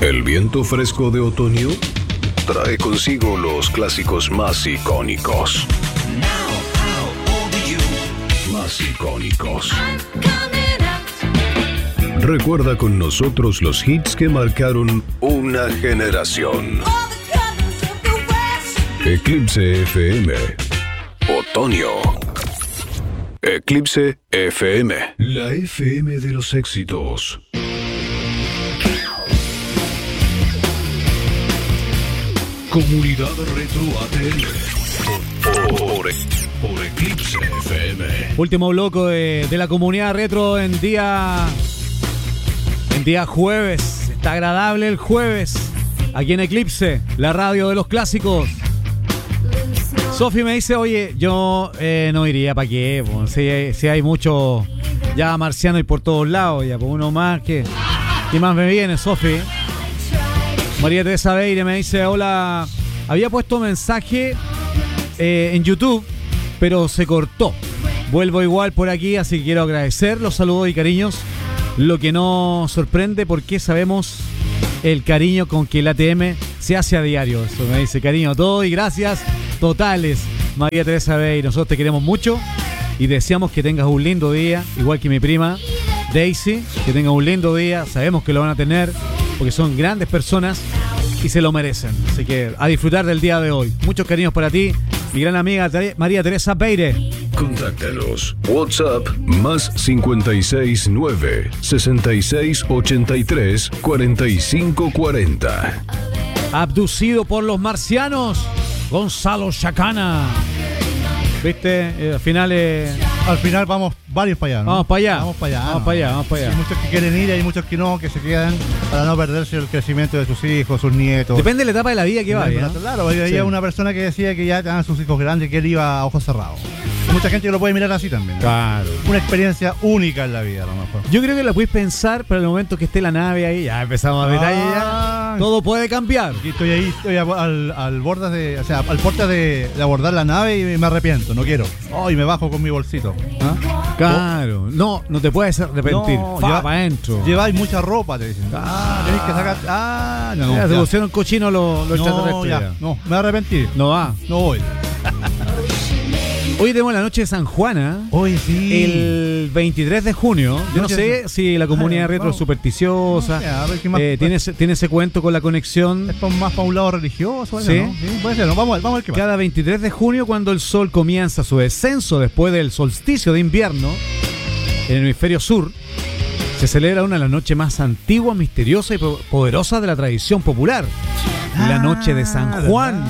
El viento fresco de otoño trae consigo los clásicos más icónicos. Más icónicos. Recuerda con nosotros los hits que marcaron una generación. Eclipse FM. Otoño. Eclipse FM. La FM de los éxitos. Comunidad Retro ATL. Por Eclipse FM. Último bloco de la Comunidad Retro en día jueves. Está agradable el jueves. Aquí en Eclipse, la radio de los clásicos. Sofi me dice, oye, yo no iría, ¿para qué? Pues, si hay mucho ya marciano y por todos lados, ya, pues uno más que más me viene, Sofi. María Teresa Beire me dice, hola, había puesto mensaje en YouTube, pero se cortó. Vuelvo igual por aquí, así que quiero agradecer los saludos y cariños. Lo que nos sorprende porque sabemos el cariño con que el ATM se hace a diario. Eso me dice, cariño a todos y gracias totales, María Teresa Beire. Nosotros te queremos mucho y deseamos que tengas un lindo día, igual que mi prima Daisy, que tenga un lindo día. Sabemos que lo van a tener porque son grandes personas y se lo merecen. Así que a disfrutar del día de hoy. Muchos cariños para ti, mi gran amiga María Teresa Beire. Contáctanos. WhatsApp más 569 6683 4540. Abducido por los marcianos, Gonzalo Chacana. ¿Viste? Al final vamos varios para allá, ¿no? Vamos para allá. Vamos para allá. Vamos para allá, vamos para allá. Hay muchos que quieren ir y hay muchos que no, que se quedan para no perderse el crecimiento de sus hijos, sus nietos. Depende de la etapa de la vida que vaya, ¿no? Claro, había una persona que decía que ya tenían sus hijos grandes, que él iba a ojos cerrados. Hay mucha gente que lo puede mirar así también, ¿no? Claro. Una experiencia única en la vida, a lo mejor. Yo creo que la puedes pensar, pero en el momento que esté la nave ahí, ya empezamos a detalle, ya todo puede cambiar. Y estoy al borde de, o sea, al porte de abordar la nave y me arrepiento, no quiero. Y me bajo con mi bolsito. ¿Ah? Claro, no te puedes arrepentir. No, para adentro. Lleváis mucha ropa, te dicen. Tenéis que sacar. No, se pusieron cochino los extraterrestres. No, me voy a arrepentir. No va. No voy. Hoy tenemos la noche de San Juana. Hoy sí. El 23 de junio. Yo no sé si la comunidad retro es supersticiosa. Tiene ese cuento con la conexión. Es más para un lado religioso. ¿Sí? ¿No? Sí, puede ser. Vamos a ver qué pasa. Cada 23 de junio, cuando el sol comienza su descenso después del solsticio de invierno en el hemisferio sur, se celebra una de las noches más antiguas, misteriosas y poderosas de la tradición popular. La noche de San Juan.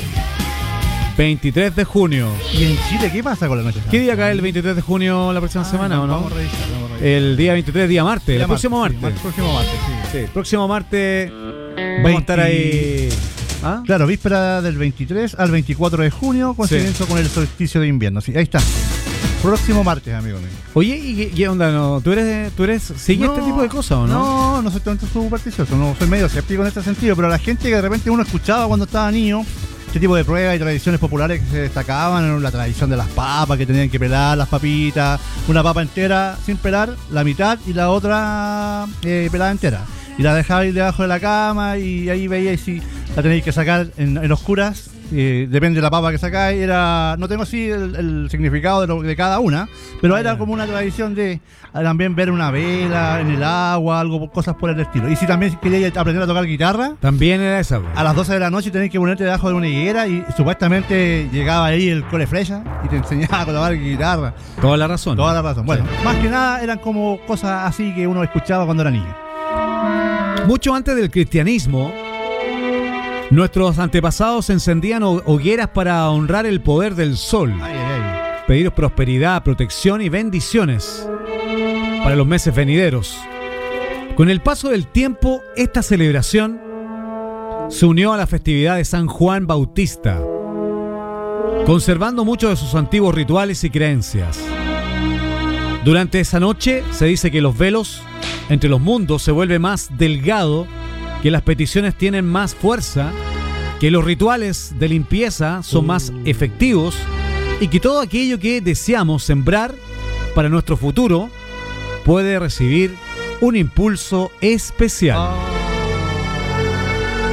23 de junio. ¿Y en Chile qué pasa con la noche? ¿Qué día cae el 23 de junio la próxima semana o no? Vamos a revisar. El día 23, día martes, el próximo martes. Próximo martes, sí. Próximo martes vamos a estar ahí. ¿Ah? Claro, víspera del 23 al 24 de junio, coincidencia con el solsticio de invierno. Sí, ahí está. Próximo martes, amigo mío. Oye, ¿y qué onda? ¿No? ¿Tú eres sigue este tipo de cosas o no? No soy tanto supersticioso, no soy medio escéptico en este sentido, pero la gente que de repente uno escuchaba cuando estaba niño, este tipo de pruebas y tradiciones populares que se destacaban, en la tradición de las papas, que tenían que pelar las papitas, una papa entera sin pelar, la mitad y la otra pelada entera. Y la dejabais debajo de la cama y ahí veíais si la tenéis que sacar en oscuras. Depende de la papa que sacáis. No tengo así el significado de cada una, pero era como una tradición de también ver una vela en el agua, cosas por el estilo. Y si también queríais aprender a tocar guitarra, también era esa. A las 12 de la noche tenéis que ponerte debajo de una higuera y supuestamente llegaba ahí el cole flecha y te enseñaba a tocar guitarra. Toda la razón. Bueno, más que nada eran como cosas así que uno escuchaba cuando era niño. Mucho antes del cristianismo, nuestros antepasados encendían hogueras para honrar el poder del sol, pedir prosperidad, protección y bendiciones para los meses venideros. Con el paso del tiempo, esta celebración se unió a la festividad de San Juan Bautista, conservando muchos de sus antiguos rituales y creencias. Durante esa noche se dice que los velos entre los mundos se vuelve más delgado, que las peticiones tienen más fuerza, que los rituales de limpieza son más efectivos y que todo aquello que deseamos sembrar para nuestro futuro puede recibir un impulso especial.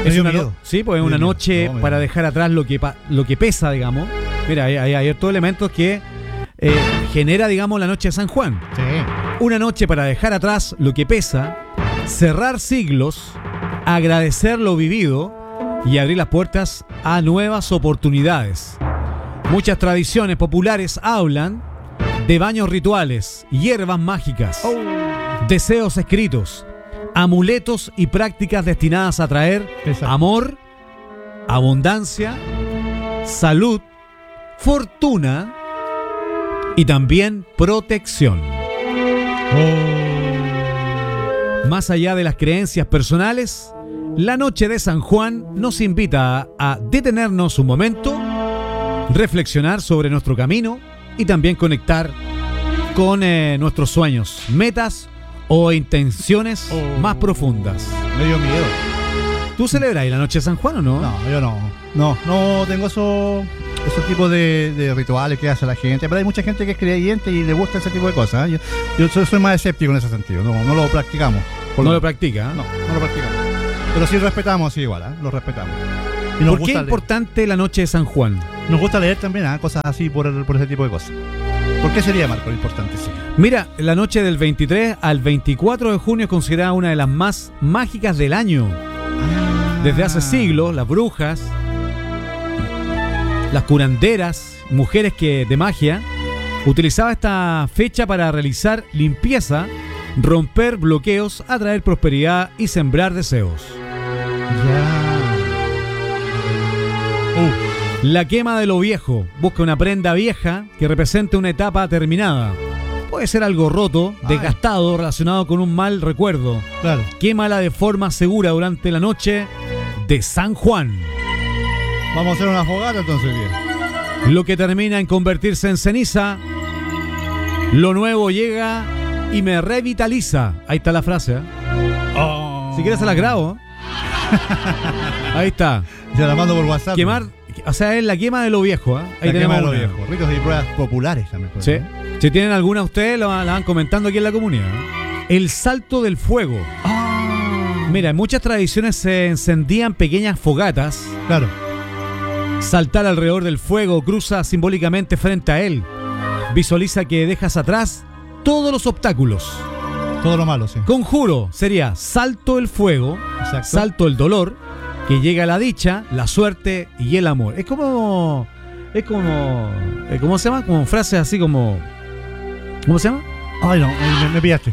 Me dio una miedo. sí, pues es Me una dio noche miedo. No, me para dio dejar atrás lo que pesa, digamos. Mira, hay hartos elementos que genera, digamos, la noche de San Juan. Sí. Una noche para dejar atrás lo que pesa, cerrar siglos, agradecer lo vivido y abrir las puertas a nuevas oportunidades. Muchas tradiciones populares hablan de baños rituales, hierbas mágicas, deseos escritos, amuletos y prácticas destinadas a traer Exacto. amor, abundancia, salud, fortuna y también protección. Más allá de las creencias personales, la noche de San Juan nos invita a detenernos un momento, reflexionar sobre nuestro camino y también conectar con nuestros sueños, metas o intenciones más profundas. Me dio miedo. ¿Tú celebras la noche de San Juan o no? No, yo no. No tengo esos tipos de rituales que hace la gente. Pero hay mucha gente que es creyente y le gusta ese tipo de cosas. Yo soy más escéptico en ese sentido. No lo practicamos. No lo practica. No lo practicamos. Pero sí respetamos, sí, igual, lo respetamos. Y nos ¿Por qué gusta es importante la noche de San Juan? Nos gusta leer también, cosas así por ese tipo de cosas. ¿Por qué sería, Marco, importante? Sí. Mira, la noche del 23 al 24 de junio es considerada una de las más mágicas del año. Desde hace siglos, las brujas, las curanderas, mujeres de magia, utilizaban esta fecha para realizar limpieza, romper bloqueos, atraer prosperidad y sembrar deseos. La quema de lo viejo. Busca una prenda vieja que represente una etapa terminada. Puede ser algo roto, desgastado, relacionado con un mal recuerdo. Claro. Quémala de forma segura durante la noche de San Juan. Vamos a hacer una fogata entonces, bien. Lo que termina en convertirse en ceniza, lo nuevo llega y me revitaliza. Ahí está la frase. Si quieres se la grabo. Ahí está. Se la mando por WhatsApp. Quemar, o sea, es la quema de lo viejo. Ahí la tenemos quema de lo una. viejo. Ritos y pruebas populares también. Sí. Si tienen alguna ustedes, la van comentando aquí en la comunidad. El salto del fuego. Mira, en muchas tradiciones se encendían pequeñas fogatas. Claro. Saltar alrededor del fuego, cruza simbólicamente frente a él. Visualiza que dejas atrás todos los obstáculos. Todo lo malo, sí. Conjuro sería salto el fuego, Exacto. salto el dolor, que llega la dicha, la suerte y el amor. Es como ¿cómo se llama? Como frases así como, ¿cómo se llama? Ay, no, me pillaste.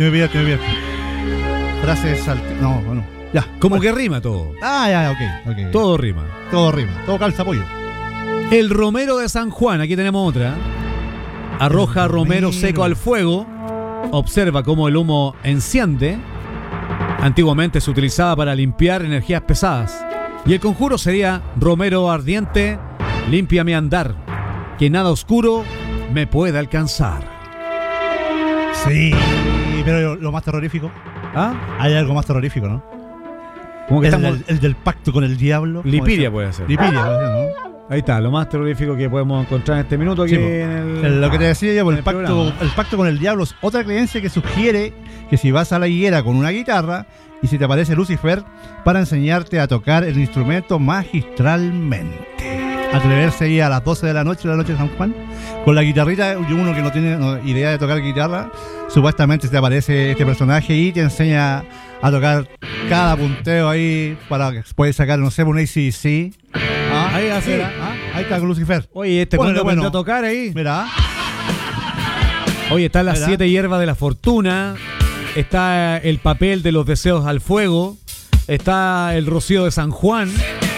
Frase salte. No. Ya. Como que rima todo. Ya, ok. Todo rima. Todo rima. Todo calza pollo. El romero de San Juan, aquí tenemos otra. Arroja romero seco al fuego. Observa cómo el humo enciende. Antiguamente se utilizaba para limpiar energías pesadas. Y el conjuro sería romero ardiente, limpia mi andar, que nada oscuro me pueda alcanzar. Sí, pero lo más terrorífico. Hay algo más terrorífico, ¿no? Como que El del pacto con el diablo. Lipiria puede ser. Lipiria, puede ser, ¿no? Ahí está, lo más terrorífico que podemos encontrar en este minuto aquí Sí, lo que te decía yo, en el pacto con el diablo es otra creencia que sugiere que si vas a la higuera con una guitarra y si te aparece Lucifer para enseñarte a tocar el instrumento magistralmente. Atreverse ahí a las 12 de la noche de San Juan con la guitarrita, y uno que no tiene idea de tocar guitarra, supuestamente te aparece este personaje y te enseña a tocar cada punteo ahí para que puedas sacar, no sé, un AC/DC. Ahí está con Lucifer. Oye, ¿cuándo aprendió a tocar ahí? Mira. Oye, están las 7 hierbas de la fortuna. Está el papel de los deseos al fuego. Está el rocío de San Juan.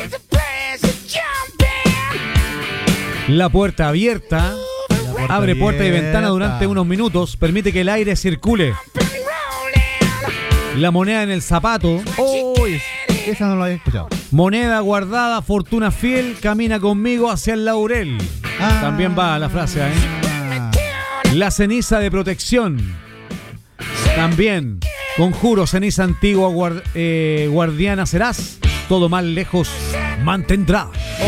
La puerta abierta. Abre puerta y ventana durante unos minutos. Permite que el aire circule. La moneda en el zapato. Esa no la había escuchado. Moneda guardada, fortuna fiel, camina conmigo hacia el laurel. También va la frase, La ceniza de protección. También, conjuro, ceniza antigua, guardiana serás. Todo mal lejos mantendrá.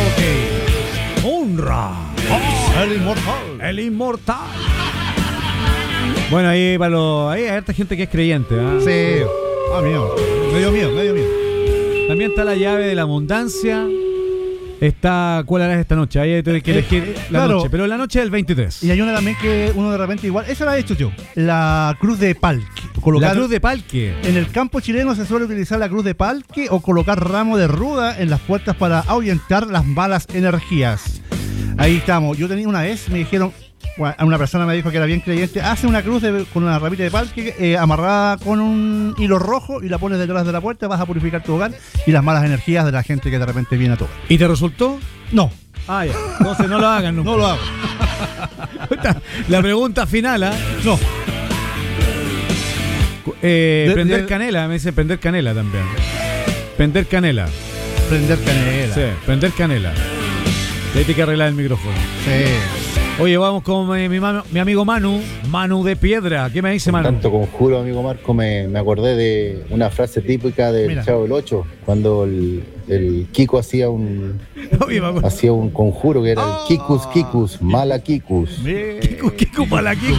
Honra. El inmortal. Bueno, ahí hay harta gente que es creyente. Sí. Medio mío. La También está la llave de la abundancia. Está, ¿cuál harás esta noche? Ahí tienes que elegir la claro. noche, pero la noche del 23. Y hay una también que uno de repente igual, esa la he hecho yo, la cruz de palque. La cruz de palque. En el campo chileno se suele utilizar la cruz de palque o colocar ramo de ruda en las puertas para ahuyentar las malas energías. Ahí estamos. Yo tenía una vez, me dijeron, una persona me dijo que era bien creyente, hace una cruz con una ramita de palque amarrada con un hilo rojo y la pones detrás de la puerta, vas a purificar tu hogar y las malas energías de la gente que de repente viene a tocar. ¿Y te resultó? No. Ah, ya. Entonces no lo hagan nunca. No lo hago. La pregunta final, ¿ah? No. Prender canela, me dice prender canela también. Prender canela. Prender canela. Sí, prender canela. Ahí hay que arreglar el micrófono. Sí. Oye, vamos con mi amigo Manu de Piedra. ¿Qué me dice Manu? Tanto conjuro, amigo Marco, me acordé de una frase típica del Mira. Chavo del 8, cuando el Kiko hacía un conjuro que era el Kikus Kikus, mala Kikus. Kiko para Kiko.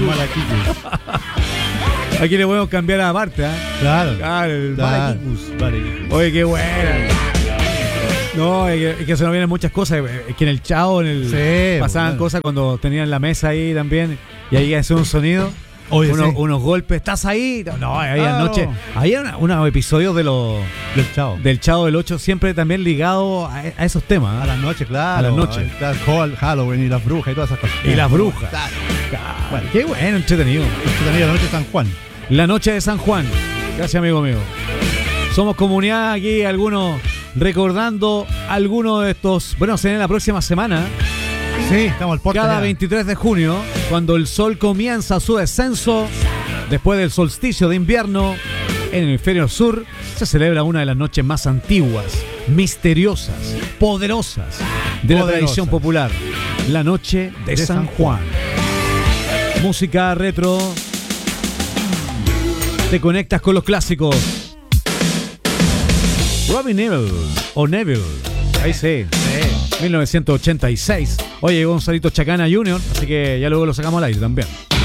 Aquí le podemos cambiar a Marte, ¿eh? Claro. El Claro. Malaquikus. Oye, qué buena. No, es que se nos vienen muchas cosas. Es que en el Chavo, Sí, pasaban bueno. cosas cuando tenían la mesa ahí también. Y ahí hacía un sonido. Oye, sí. Unos golpes. ¿Estás ahí? No, ahí Claro. anoche. Había unos episodios Del Chavo. del Chavo del 8 siempre también ligados a esos temas. A ¿eh? las noches, claro. A las noches. Halloween y las brujas y todas esas cosas. Y las brujas. Claro. Bueno, qué bueno, entretenido. También la noche de San Juan. La noche de San Juan. Gracias, amigo mío. Somos comunidad aquí, algunos recordando algunos de estos. Bueno, será la próxima semana. Sí, estamos al porte. Cada ya. 23 de junio, cuando el sol comienza su descenso, después del solsticio de invierno, en el hemisferio sur, se celebra una de las noches más antiguas, misteriosas, poderosas de la tradición popular. La noche de San Juan. Música retro. Te conectas con los clásicos. Robbie Neville, o Neville, ahí sí, 1986. Oye, Gonzalito Chacana Jr., así que ya luego lo sacamos al aire también.